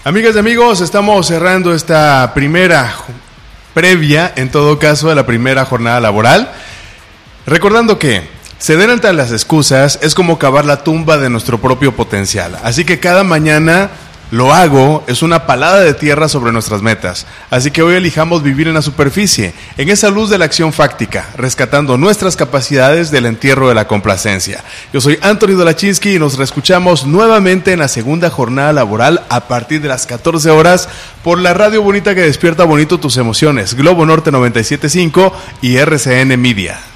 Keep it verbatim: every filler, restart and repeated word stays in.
Amigas y amigos, estamos cerrando esta primera previa, en todo caso, de la primera jornada laboral. Recordando que ceder ante las excusas es como cavar la tumba de nuestro propio potencial. Así que cada mañana lo hago es una palada de tierra sobre nuestras metas. Así que hoy elijamos vivir en la superficie, en esa luz de la acción fáctica, rescatando nuestras capacidades del entierro de la complacencia. Yo soy Anthony Dolachinsky y nos reescuchamos nuevamente en la segunda jornada laboral a partir de las catorce horas por la radio bonita que despierta bonito tus emociones, Globo Norte noventa y siete punto cinco y R C N Media.